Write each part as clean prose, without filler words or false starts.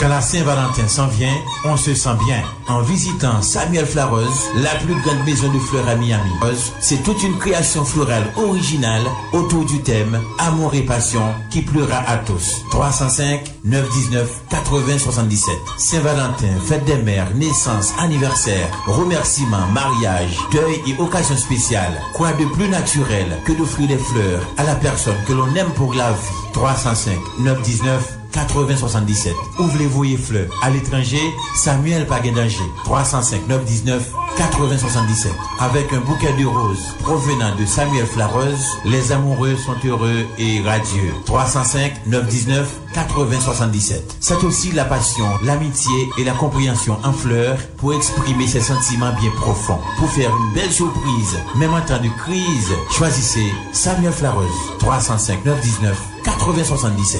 Quand la Saint-Valentin s'en vient, on se sent bien. En visitant Samuel Flareuse, la plus grande maison de fleurs à Miami. C'est toute une création florale originale autour du thème Amour et passion qui plaira à tous. 305 919 80 77. Saint-Valentin, fête des mères, naissance, anniversaire, remerciements, mariage, deuil et occasion spéciale. Quoi de plus naturel que d'offrir des fleurs à la personne que l'on aime pour la vie. 305 919 80 77. Ouvrez vos fleurs. À l'étranger, Samuel Paguendanger. 305 919 80 77. Avec un bouquet de roses provenant de Samuel Flareuse, les amoureux sont heureux et radieux. 305 919 80 77. C'est aussi la passion, l'amitié et la compréhension en fleurs pour exprimer ses sentiments bien profonds. Pour faire une belle surprise, même en temps de crise, choisissez Samuel Flareuse. 305 919 80 77.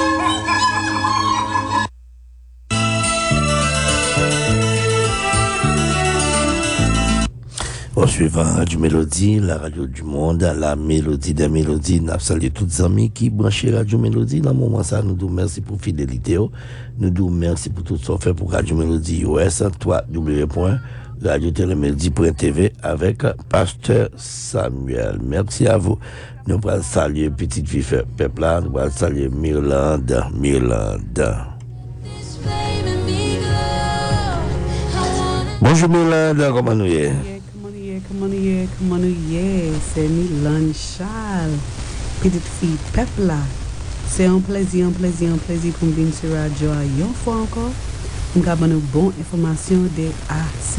Au suivant Radio Mélodie, la radio du monde, la mélodie des mélodies. Nous saluons tous les amis qui branchent Radio Mélodie. Dans le moment ça, nous disons merci pour fidélité. Nous disons merci pour tout ce qu'on fait pour Radio Mélodie US, www.radiotelemélodie.tv avec Pasteur Samuel. Merci à vous. Nous allons saluer Petite Vie Peuple, nous allons saluer Mirlande. Bonjour Mirlande, comment nous y est? Come on, c'est Milan Charles, petite fille Pepla. C'est un plaisir pour venir sur Radio. Une fois encore, nous avons une bonne information de